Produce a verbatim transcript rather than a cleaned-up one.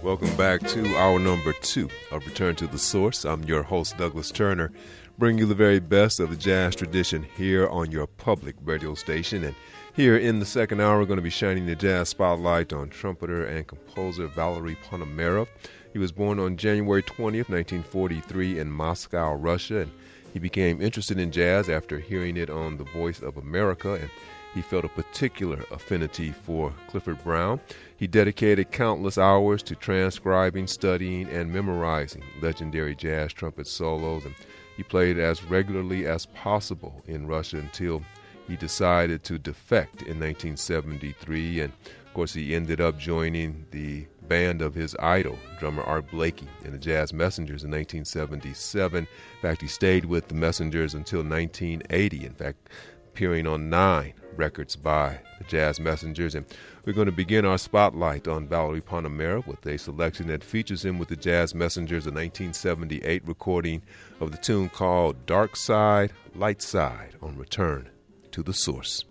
Welcome back to hour number two of Return to the Source. I'm your host, Douglas Turner, bringing you the very best of the jazz tradition here on your public radio station. And here in the second hour, we're going to be shining the jazz spotlight on trumpeter and composer Valery Ponomarev. He was born on January twentieth, nineteen forty-three in Moscow, Russia, and he became interested in jazz after hearing it on The Voice of America, and he felt a particular affinity for Clifford Brown. He dedicated countless hours to transcribing, studying, and memorizing legendary jazz trumpet solos, and he played as regularly as possible in Russia until he decided to defect in nineteen seventy-three, and of course he ended up joining the band of his idol, drummer Art Blakey, in the Jazz Messengers in nineteen seventy-seven. In fact, he stayed with the Messengers until nineteen eighty, in fact, appearing on nine records by the Jazz Messengers. And we're going to begin our spotlight on Valery Ponomarev with a selection that features him with the Jazz Messengers, a nineteen seventy-eight recording of the tune called Dark Side, Light Side on Return to the Source.